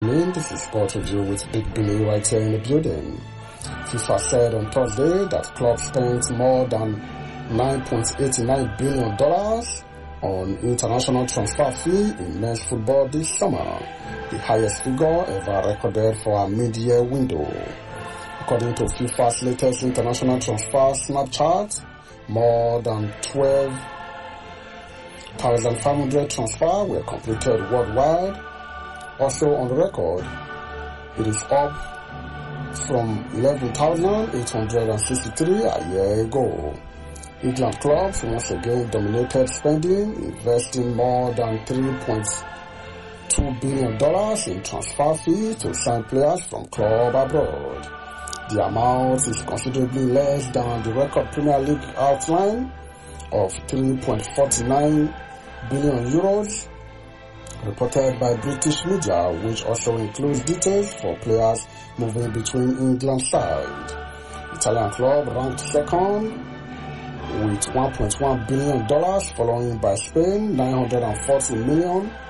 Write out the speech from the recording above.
This is Sport Review with Big Billy right here in the building. FIFA said on Thursday that clubs spent more than $9.89 billion on international transfer fee in men's football this summer, the highest figure ever recorded for a mid-year window. According to FIFA's latest international transfer snapshot, more than 12,500 transfers were completed worldwide. Also on the record, it is up from 11,863 a year ago. England clubs once again dominated spending, investing more than $3.2 billion in transfer fees to sign players from clubs abroad. The amount is considerably less than the record Premier League outline of 3.49 billion euros, reported by British media, which also includes details for players moving between England sides. Italian club ranked second with $1.1 billion, following by Spain, $940 million,